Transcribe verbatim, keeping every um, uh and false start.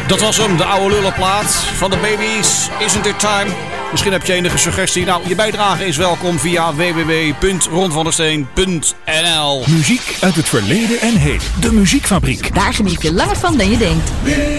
Dat was hem, de oude lullenplaat van de Babies. Isn't it time? Misschien heb je enige suggestie. Nou, je bijdrage is welkom via w w w punt ron van der steen punt n l. Muziek uit het verleden en heden. De Muziekfabriek. Daar geniet je langer van dan je denkt.